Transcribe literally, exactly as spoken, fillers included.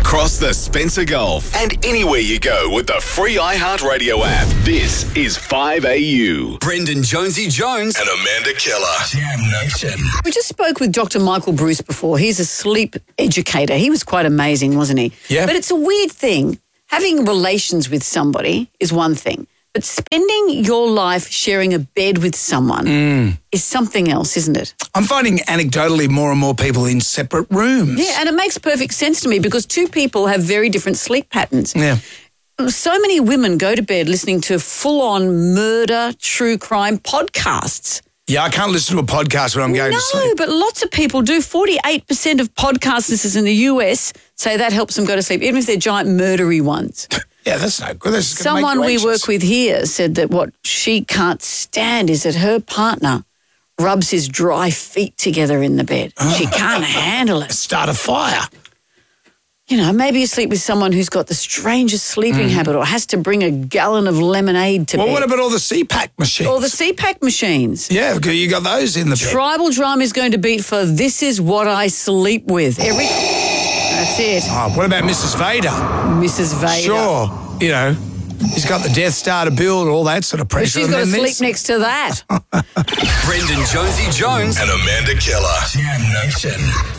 across the Spencer Gulf and anywhere you go with the free iHeartRadio app. This is five A U. Brendan Jonesy Jones and Amanda Keller. Jam Nation. We just spoke with Doctor Michael Bruce before. He's a sleep educator. He was quite amazing, wasn't he? Yeah. But it's a weird thing. Having relations with somebody is one thing, but spending your life sharing a bed with someone Mm. is something else, isn't it? I'm finding anecdotally more and more people in separate rooms. Yeah, and it makes perfect sense to me because two people have very different sleep patterns. Yeah. So many women go to bed listening to full-on murder, true crime podcasts. Yeah, I can't listen to a podcast when I'm going no, to sleep. but lots of people do. forty-eight percent of podcast listeners in the U S say that helps them go to sleep, even if they're giant murdery ones. Yeah, that's no good. That's gonna make Someone you we anxious. work with here said that what she can't stand is that her partner rubs his dry feet together in the bed. She can't handle it. Start a fire. You know, maybe you sleep with someone who's got the strangest sleeping habit or has to bring a gallon of lemonade to Well, bed. what about all the C PAC machines? Or the C PAC machines. Yeah, you got those in the bed. Tribal drum is going to beat for This Is What I Sleep With. Every. That's it. Oh, what about Missus Vader? Missus Vader. Sure, you know, he's got the Death Star to build, all that sort of But pressure. she's and got to then sleep this. next to that. Brendan Jonesy Jones and Amanda Keller. Jam Nation.